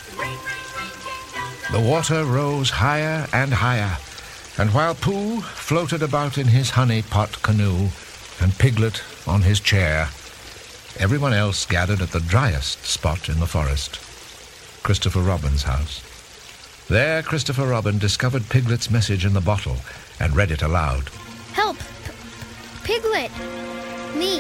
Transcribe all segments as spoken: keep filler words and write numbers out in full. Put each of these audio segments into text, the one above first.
The water rose higher and higher, and while Pooh floated about in his honey pot canoe and Piglet on his chair, everyone else gathered at the driest spot in the forest, Christopher Robin's house. There Christopher Robin discovered Piglet's message in the bottle and read it aloud. Help! P- Piglet! Me.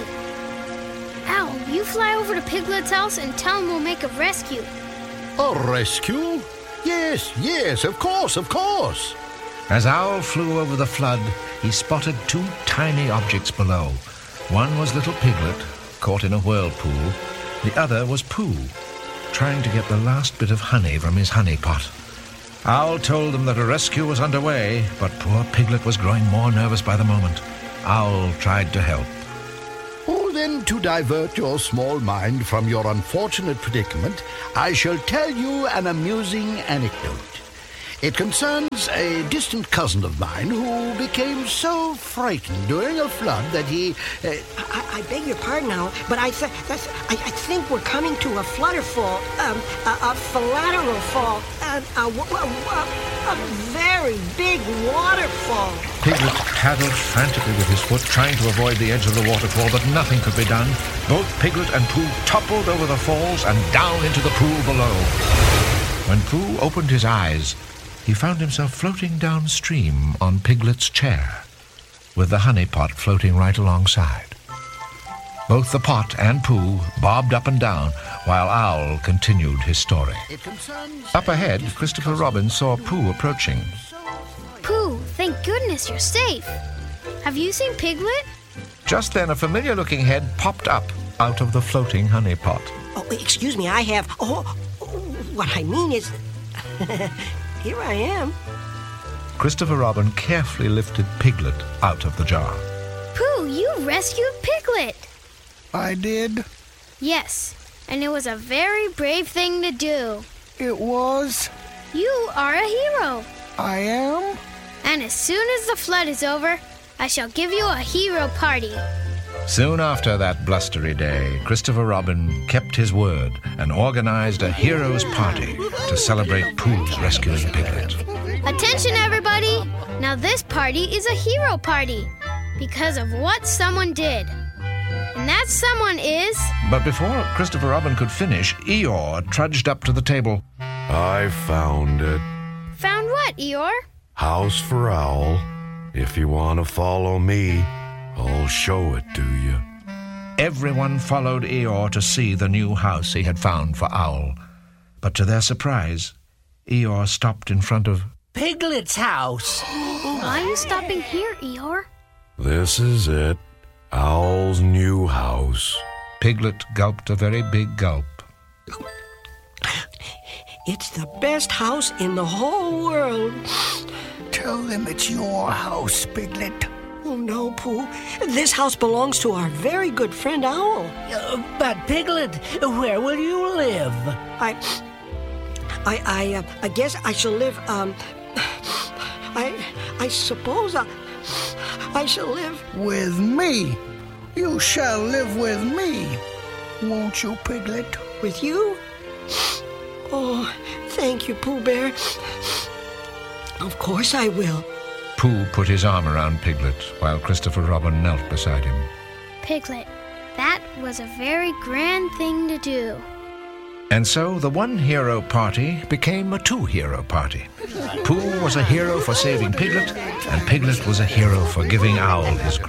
Owl, you fly over to Piglet's house and tell him we'll make a rescue. A rescue? Yes, yes, of course, of course. As Owl flew over the flood, he spotted two tiny objects below. One was little Piglet, caught in a whirlpool. The other was Pooh, trying to get the last bit of honey from his honey pot. Owl told them that a rescue was underway, but poor Piglet was growing more nervous by the moment. Owl tried to help. Oh, then, to divert your small mind from your unfortunate predicament, I shall tell you an amusing anecdote. It concerns a distant cousin of mine who became so frightened during a flood that he... Uh, I, I beg your pardon now, but I, th- that's, I, I think we're coming to a flutterfall, um, a, a philateral fall, a, a, a, a very big waterfall. Piglet paddled frantically with his foot, trying to avoid the edge of the waterfall, but nothing could be done. Both Piglet and Pooh toppled over the falls and down into the pool below. When Pooh opened his eyes, he found himself floating downstream on Piglet's chair, with the honey pot floating right alongside. Both the pot and Pooh bobbed up and down, while Owl continued his story. Up ahead, Christopher Robin saw Pooh approaching. Pooh, thank goodness you're safe. Have you seen Piglet? Just then, a familiar-looking head popped up out of the floating honey pot. Oh, excuse me, I have... Oh, what I mean is... Here I am. Christopher Robin carefully lifted Piglet out of the jar. Pooh, you rescued Piglet! I did. Yes, and it was a very brave thing to do. It was. You are a hero. I am. And as soon as the flood is over, I shall give you a hero party. Soon after that blustery day, Christopher Robin kept his word and organized a hero's party to celebrate Pooh's rescuing Piglet. Attention, everybody! Now this party is a hero party because of what someone did. And that someone is... But before Christopher Robin could finish, Eeyore trudged up to the table. I found it. Found what, Eeyore? House for Owl. If you want to follow me, I'll show it to you. Everyone followed Eeyore to see the new house he had found for Owl. But to their surprise, Eeyore stopped in front of Piglet's house. Why are you stopping here, Eeyore? This is it. Owl's new house. Piglet gulped a very big gulp. It's the best house in the whole world. Tell them it's your house, Piglet. Oh, no, Pooh. This house belongs to our very good friend Owl. Uh, but, Piglet, where will you live? I... I, I, uh, I guess I shall live, um... I... I suppose I... I shall live... With me. You shall live with me. Won't you, Piglet? With you? Oh, thank you, Pooh Bear. Of course I will. Pooh put his arm around Piglet while Christopher Robin knelt beside him. Piglet, that was a very grand thing to do. And so the one-hero party became a two-hero party. Pooh was a hero for saving Piglet, and Piglet was a hero for giving Owl his